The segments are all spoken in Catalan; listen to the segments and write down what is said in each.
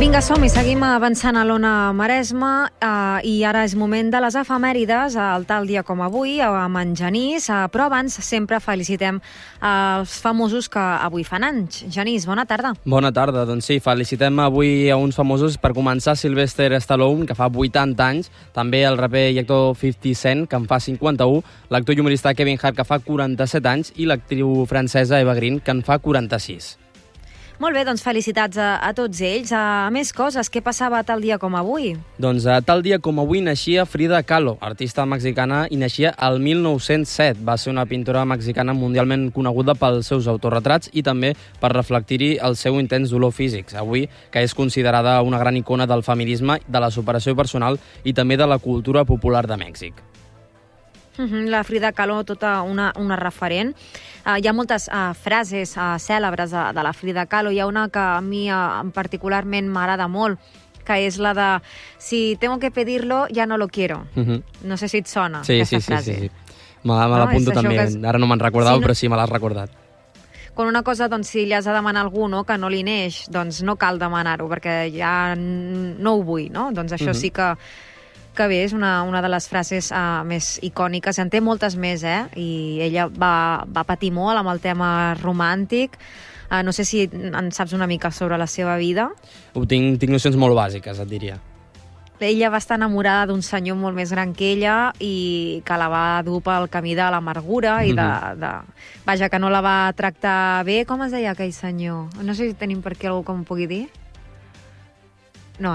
Vinga, som-hi, seguim avançant a l'Ona Maresme i ara és moment de les efemèrides, el tal dia com avui, amb en Genís, però abans sempre felicitem els famosos que avui fan anys. Genís, bona tarda. Bona tarda, doncs sí, felicitem avui a uns famosos. Per començar, Sylvester Stallone, que fa 80 anys, també el raper i actor 50 Cent, que en fa 51, l'actor i humorista Kevin Hart, que fa 47 anys, i l'actriu francesa Eva Green, que en fa 46. Molt bé, doncs felicitats a tots ells. A més coses, què passava tal dia com avui? Doncs tal dia com avui naixia Frida Kahlo, artista mexicana, i naixia el 1907. Va ser una pintora mexicana mundialment coneguda pels seus autorretrats i també per reflectir-hi el seu intens dolor físic. Avui, que és considerada una gran icona del feminisme, de la superació personal i també de la cultura popular de Mèxic. La Frida Kahlo, tota una referent. Hi ha moltes frases cèlebres de la Frida Kahlo. Hi ha una que a mi particularment m'agrada molt, que és la de si tengo que pedirlo, ya no lo quiero. No sé si et sona aquesta frase. Sí. Me l'apunto també. Ara no me'n recordava, però sí, me l'has recordat. Quan una cosa, doncs, si li has de demanar a algú que no li neix, doncs no cal demanar-ho, perquè ja no ho vull, no? Doncs això sí que bé, és una de les frases més icòniques. En té moltes més, i ella va patir molt amb el tema romàntic. No sé si en saps una mica sobre la seva vida. Tinc nocions molt bàsiques, et diria. Ella va estar enamorada d'un senyor molt més gran que ella i que la va dur pel camí de l'amargura i vaja, que no la va tractar bé. Com es deia aquell senyor? No sé si tenim per aquí algú que m'ho pugui dir. No,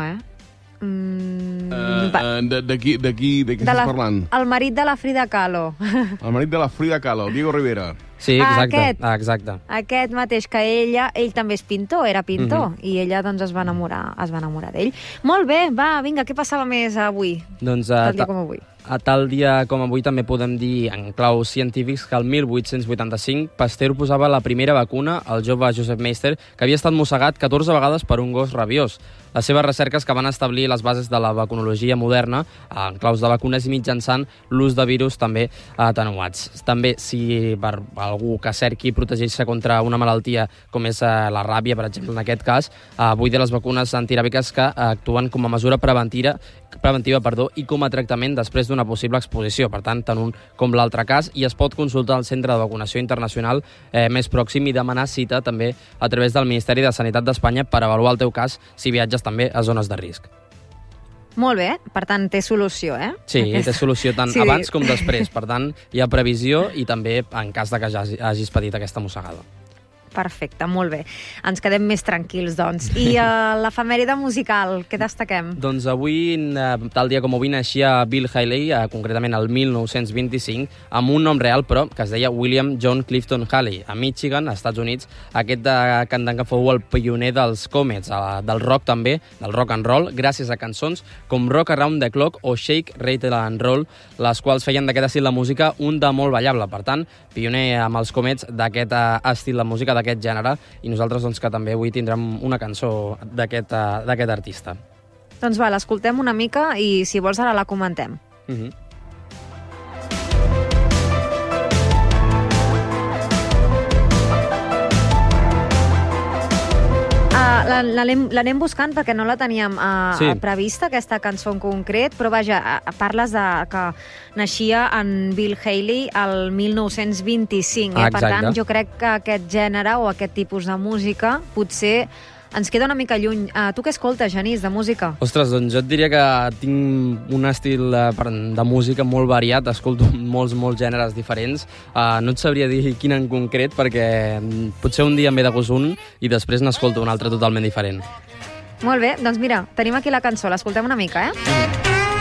De qui estàs parlant? El marit de la Frida Kahlo. El marit de la Frida Kahlo, Diego Rivera. Sí, exacte. Aquest mateix, que ell també és pintor, era pintor, i ella doncs es va enamorar d'ell. Molt bé, vinga, què passava més avui? Doncs tal dia com avui. A tal dia com avui també podem dir en claus científics que el 1885 Pasteur posava la primera vacuna al jove Joseph Meister, que havia estat mossegat 14 vegades per un gos rabiós. Les seves recerques que van establir les bases de la vacunologia moderna en claus de vacunes i mitjançant l'ús de virus també atenuats. També, si per algú que cerqui protegir-se contra una malaltia com és la ràbia, per exemple, en aquest cas, vull dir les vacunes antiràbiques que actuen com a mesura preventiva i com a tractament després d'una possible exposició. Per tant un com l'altre cas, i es pot consultar al Centre de Vacunació Internacional més pròxim i demanar cita també a través del Ministeri de Sanitat d'Espanya per avaluar el teu cas si viatges també a zones de risc. Molt bé, per tant té solució, Sí, té solució tant abans com després. Per tant, hi ha previsió i també en cas de que ja hagis patit aquesta mossegada. Perfecte, molt bé. Ens quedem més tranquils, doncs. I l'efemèride musical, què destaquem? Doncs avui, tal dia com avui, naixia Bill Haley, concretament el 1925, amb un nom real, però, que es deia William John Clifton Haley, a Michigan, als Estats Units. Aquest cantant que fou el pioner dels Comets, del rock també, del rock and roll, gràcies a cançons com Rock Around the Clock o Shake, Rattle and Roll, les quals feien d'aquest estil de música un de molt ballable. Per tant, pioner amb els Comets d'aquest estil de música, d'aquest gènere, i nosaltres doncs, que també avui tindrem una cançó d'aquest artista. Doncs l'escoltem una mica i si vols ara la comentem. L'anem buscant perquè no la teníem prevista, aquesta cançó en concret, però vaja, parles que naixia en Bill Haley el 1925. Per tant, jo crec que aquest gènere o aquest tipus de música potser ens queda una mica lluny. Tu què escoltes, Genís, de música? Ostres, doncs jo et diria que tinc un estil de música molt variat, escolto molts gèneres diferents. No et sabria dir quin en concret, perquè potser un dia em ve de gust un i després n'escolto un altre totalment diferent. Molt bé, doncs mira, tenim aquí la cançó, l'escoltem una mica,